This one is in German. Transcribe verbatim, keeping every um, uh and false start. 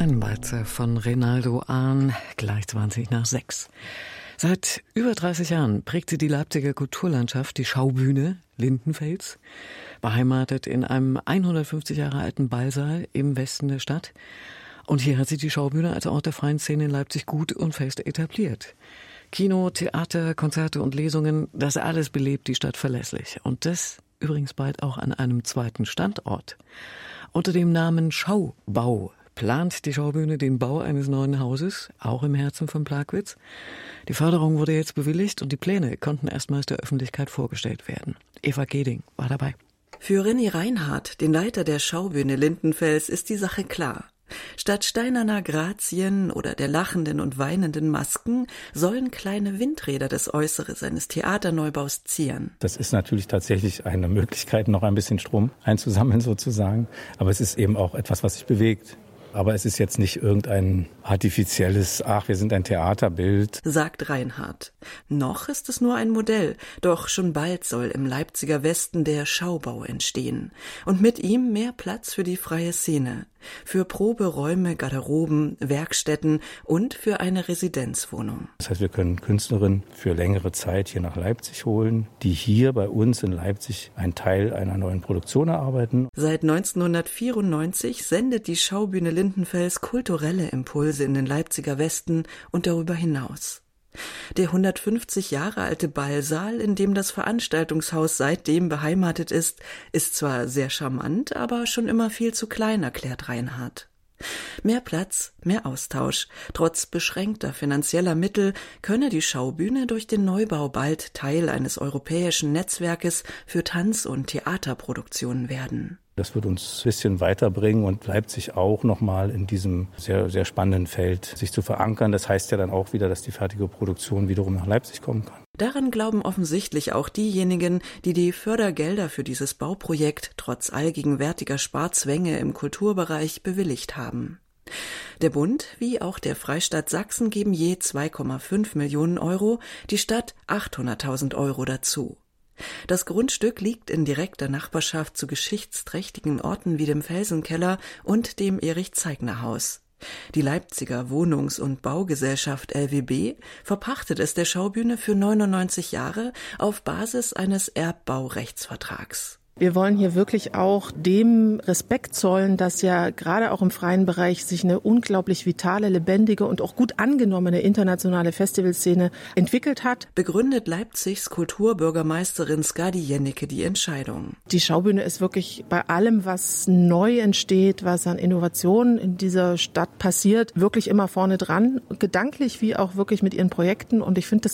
Ein Walzer von Rinaldo Ahn, gleich zwanzig nach sechs. Seit über dreißig Jahren prägt sie die Leipziger Kulturlandschaft, die Schaubühne Lindenfels, beheimatet in einem hundertfünfzig Jahre alten Ballsaal im Westen der Stadt. Und hier hat sie die Schaubühne als Ort der freien Szene in Leipzig gut und fest etabliert. Kino, Theater, Konzerte und Lesungen, das alles belebt die Stadt verlässlich. Und das übrigens bald auch an einem zweiten Standort. Unter dem Namen Schaubau plant die Schaubühne den Bau eines neuen Hauses, auch im Herzen von Plagwitz. Die Förderung wurde jetzt bewilligt und die Pläne konnten erstmals der Öffentlichkeit vorgestellt werden. Eva Geding war dabei. Für René Reinhardt, den Leiter der Schaubühne Lindenfels, ist die Sache klar. Statt steinerner Grazien oder der lachenden und weinenden Masken sollen kleine Windräder das Äußere seines Theaterneubaus zieren. Das ist natürlich tatsächlich eine Möglichkeit, noch ein bisschen Strom einzusammeln sozusagen. Aber es ist eben auch etwas, was sich bewegt. Aber es ist jetzt nicht irgendein artifizielles, ach, wir sind ein Theaterbild, sagt Reinhardt. Noch ist es nur ein Modell, doch schon bald soll im Leipziger Westen der Schaubau entstehen. Und mit ihm mehr Platz für die freie Szene, für Proberäume, Garderoben, Werkstätten und für eine Residenzwohnung. Das heißt, wir können Künstlerinnen für längere Zeit hier nach Leipzig holen, die hier bei uns in Leipzig einen Teil einer neuen Produktion erarbeiten. Seit neunzehnhundertvierundneunzig sendet die Schaubühne Lindenfels kulturelle Impulse in den Leipziger Westen und darüber hinaus. Der hundertfünfzig Jahre alte Ballsaal, in dem das Veranstaltungshaus seitdem beheimatet ist, ist zwar sehr charmant, aber schon immer viel zu klein, erklärt Reinhardt. Mehr Platz, mehr Austausch. Trotz beschränkter finanzieller Mittel könne die Schaubühne durch den Neubau bald Teil eines europäischen Netzwerkes für Tanz- und Theaterproduktionen werden. Das wird uns ein bisschen weiterbringen und Leipzig auch nochmal in diesem sehr, sehr spannenden Feld sich zu verankern. Das heißt ja dann auch wieder, dass die fertige Produktion wiederum nach Leipzig kommen kann. Daran glauben offensichtlich auch diejenigen, die die Fördergelder für dieses Bauprojekt trotz allgegenwärtiger Sparzwänge im Kulturbereich bewilligt haben. Der Bund wie auch der Freistaat Sachsen geben je zwei Komma fünf Millionen Euro, die Stadt achthunderttausend Euro dazu. Das Grundstück liegt in direkter Nachbarschaft zu geschichtsträchtigen Orten wie dem Felsenkeller und dem Erich-Zeigner-Haus. Die Leipziger Wohnungs- und Baugesellschaft L W B verpachtet es der Schaubühne für neunundneunzig Jahre auf Basis eines Erbbaurechtsvertrags. Wir wollen hier wirklich auch dem Respekt zollen, dass ja gerade auch im freien Bereich sich eine unglaublich vitale, lebendige und auch gut angenommene internationale Festivalszene entwickelt hat. Begründet Leipzigs Kulturbürgermeisterin Skadi Jennecke die Entscheidung. Die Schaubühne ist wirklich bei allem, was neu entsteht, was an Innovationen in dieser Stadt passiert, wirklich immer vorne dran, gedanklich wie auch wirklich mit ihren Projekten. Und ich finde, das